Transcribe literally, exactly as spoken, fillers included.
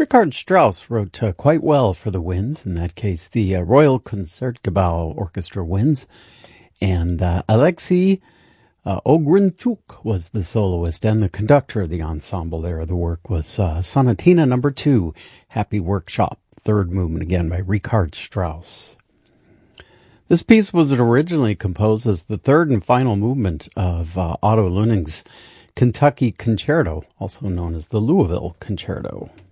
Richard Strauss wrote uh, quite well for the winds. In that case, the uh, Royal Concertgebouw Orchestra winds. And uh, Alexei uh, Ogrinchuk was the soloist and the conductor of the ensemble there. The work was uh, Sonatina number two, Happy Workshop, third movement again by Richard Strauss. This piece was originally composed as the third and final movement of uh, Otto Luenning's Kentucky Concerto, also known as the Louisville Concerto.